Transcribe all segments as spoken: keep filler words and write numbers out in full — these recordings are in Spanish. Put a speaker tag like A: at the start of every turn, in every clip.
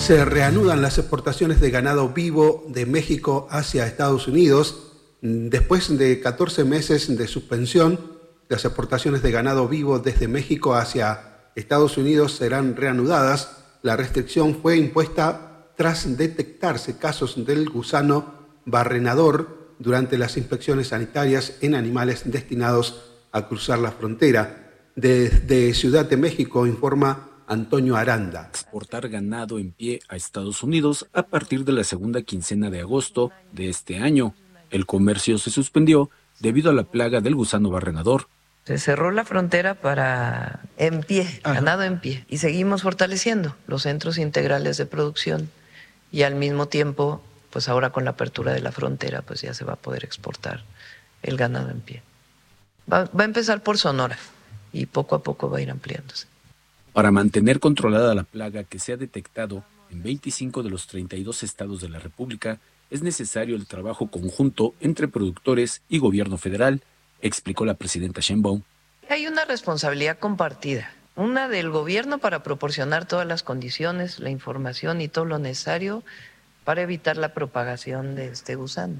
A: se reanudan las exportaciones de ganado vivo de México hacia Estados Unidos. Después de catorce meses de suspensión, las exportaciones de ganado vivo desde México hacia Estados Unidos serán reanudadas. La restricción fue impuesta tras detectarse casos del gusano barrenador durante las inspecciones sanitarias en animales destinados a cruzar la frontera. Desde Ciudad de México informa Antonio Aranda.
B: Exportar ganado en pie a Estados Unidos a partir de la segunda quincena de agosto de este año. El comercio se suspendió debido a la plaga del gusano barrenador.
C: Se cerró la frontera para en pie, Ajá. ganado en pie, y seguimos fortaleciendo los centros integrales de producción y al mismo tiempo, pues ahora con la apertura de la frontera, pues ya se va a poder exportar el ganado en pie. Va, va a empezar por Sonora y poco a poco va a ir ampliándose.
B: Para mantener controlada la plaga que se ha detectado en veinticinco de los treinta y dos estados de la República, es necesario el trabajo conjunto entre productores y gobierno federal, explicó la presidenta Sheinbaum.
C: Hay una responsabilidad compartida, una del gobierno para proporcionar todas las condiciones, la información y todo lo necesario para evitar la propagación de este gusano,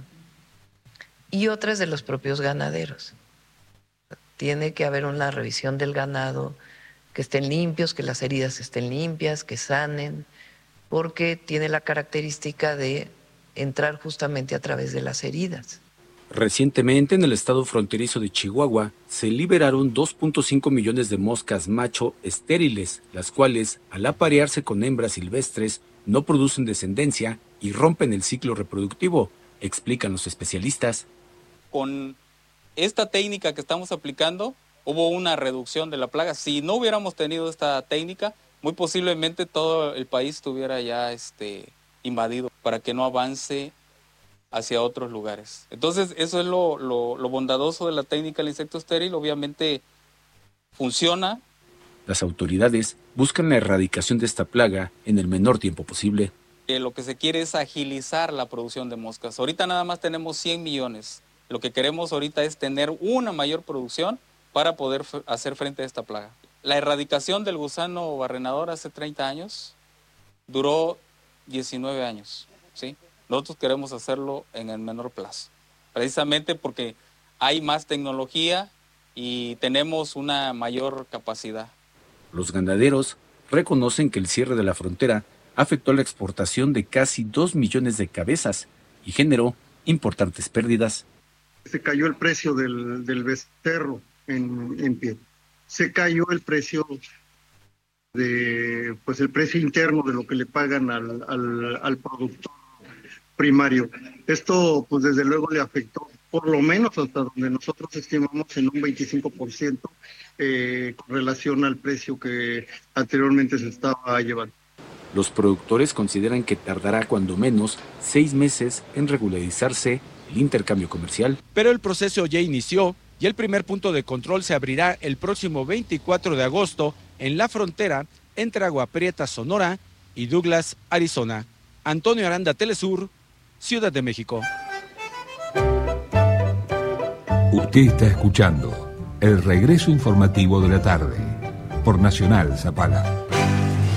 C: y otras de los propios ganaderos. Tiene que haber una revisión del ganado, que estén limpios, que las heridas estén limpias, que sanen, porque tiene la característica de entrar justamente a través de las heridas.
B: Recientemente, en el estado fronterizo de Chihuahua, se liberaron dos punto cinco millones de moscas macho estériles, las cuales, al aparearse con hembras silvestres, no producen descendencia y rompen el ciclo reproductivo, explican los especialistas.
D: Con esta técnica que estamos aplicando, hubo una reducción de la plaga. Si no hubiéramos tenido esta técnica, muy posiblemente todo el país estuviera ya este, invadido para que no avance hacia otros lugares. Entonces, eso es lo, lo, lo bondadoso de la técnica del insecto estéril. Obviamente funciona.
B: Las autoridades buscan la erradicación de esta plaga en el menor tiempo posible.
D: Eh, lo que se quiere es agilizar la producción de moscas. Ahorita nada más tenemos cien millones. Lo que queremos ahorita es tener una mayor producción para poder f- hacer frente a esta plaga. La erradicación del gusano barrenador hace treinta años duró diecinueve años, ¿sí? Nosotros queremos hacerlo en el menor plazo, precisamente porque hay más tecnología y tenemos una mayor capacidad.
B: Los ganaderos reconocen que el cierre de la frontera afectó la exportación de casi dos millones de cabezas y generó importantes pérdidas.
E: Se cayó el precio del, del becerro en, en pie. Se cayó el precio de, pues el precio interno de lo que le pagan al, al, al productor primario. Esto, pues desde luego le afectó, por lo menos hasta donde nosotros estimamos, en un veinticinco por ciento eh, con relación al precio que anteriormente se estaba llevando.
B: Los productores consideran que tardará cuando menos seis meses en regularizarse el intercambio comercial.
F: Pero el proceso ya inició y el primer punto de control se abrirá el próximo veinticuatro de agosto en la frontera entre Agua Prieta, Sonora y Douglas, Arizona. Antonio Aranda, Telesur, Ciudad de México.
G: Usted está escuchando el regreso informativo de la tarde por Nacional Zapala.